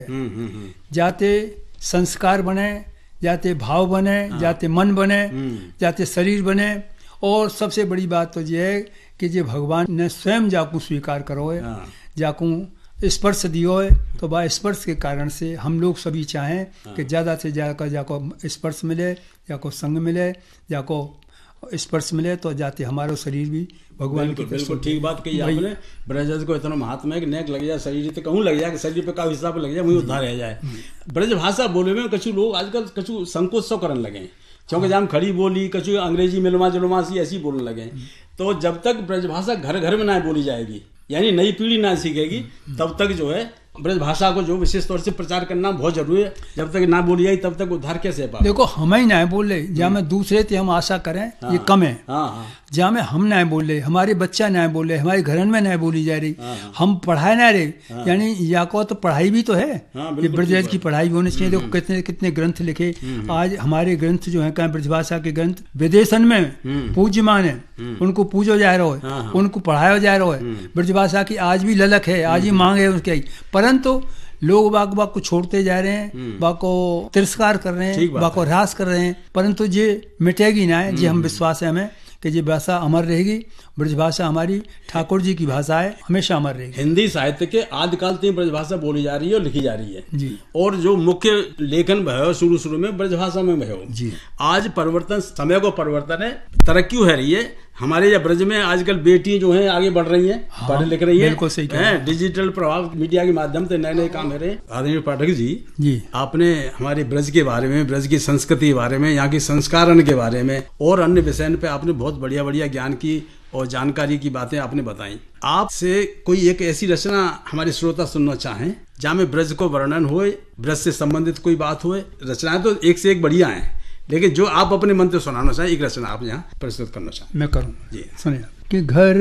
जाते संस्कार बने, जाते भाव बने, जाते मन बने, जाते शरीर बने। और सबसे बड़ी बात तो ये है कि जे भगवान ने स्वयं जाकू स्वीकार करो है, जाकू स्पर्श दियो है, तो वह स्पर्श के कारण से हम लोग सभी चाहें कि ज़्यादा से ज़्यादा जाको स्पर्श मिले, जाको संग मिले, जाको स्पर्श मिले, तो जाते हमारा शरीर भी भगवान की बिल्कुल ठीक बात कही आपने। ब्रज को इतना महात्मा है कि नेक लग जाए शरीर तो कहूँ लग जाए कि शरीर पे का हिस्सा पे लग जाए वही उद्धार रह जाए। ब्रज भाषा बोले में कछु लोग आजकल कछु संकोच सो करने लगे, क्योंकि जब हम खड़ी बोली कछु अंग्रेजी मिलमा जुलमा सी ऐसी बोलने लगे। तो जब तक ब्रज भाषा घर घर में ना बोली जाएगी, यानी नई पीढ़ी ना सीखेगी, तब तक जो है ब्रज भाषा को जो विशेष तौर से प्रचार करना बहुत जरूरी है। जब तक ना बोली जाए तब तक उद्धार कैसे पाए। देखो हम ही ना बोले, जहाँ में दूसरे थे हम आशा करें ये कम है। जहाँ में हम ना बोले, हमारे बच्चा ना बोले, हमारे घर में ना बोली जा रही, हम पढ़ाए ना रहे, यानी या को तो पढ़ाई भी तो है, ये ब्रज की पढ़ाई भी होनी चाहिए। देखो कितने कितने ग्रंथ लिखे, आज हमारे ग्रंथ जो है ब्रज भाषा के ग्रंथ विदेशन में पूज्यमान है, उनको पूजो जा रहा है, उनको पढ़ाया जा रहा है। ब्रज भाषा की आज भी ललक है, आज ही मांग है उसके, परंतु लोग बाग को छोड़ते जा रहे हैं, बाग को तिरस्कार कर रहे हैं, बाग को ह्रास कर रहे हैं, परंतु ये मिटेगी ना है। ये हम विश्वास है हमें कि ये भाषा अमर रहेगी। ब्रज भाषा हमारी ठाकुर जी की भाषा है, हमेशा अमर रहेगी। हिंदी साहित्य के आदिकाल से ब्रज भाषा बोली जा रही है और लिखी जा रही है जी। और जो मुख्य लेखन भयो शुरू में ब्रज भाषा में भयो जी। आज परिवर्तन, समय को परिवर्तन है, तरक्की हो रही है। हमारे या ब्रज में आजकल बेटी जो है आगे बढ़ रही हैं, पढ़ लिख रही है, डिजिटल प्रभाव मीडिया के माध्यम से नए नए काम हो रहे हैं। आदरणीय पाठक जी, आपने हमारे ब्रज के बारे में, ब्रज की संस्कृति के बारे में, यहाँ के संस्कारण के बारे में और अन्य विषय पे आपने बहुत बढ़िया बढ़िया ज्ञान की और जानकारी की बातें आपने बताई। आपसे कोई एक ऐसी रचना हमारे श्रोता सुनना चाहें जहाँ में ब्रज को वर्णन हो, ब्रज से संबंधित कोई बात हो। रचनाएं तो एक से एक बढ़िया हैं, लेकिन जो आप अपने मन से सुनाना चाहें, एक रचना आप यहाँ प्रस्तुत करना चाहें। मैं करूँ जी, सुनिए कि घर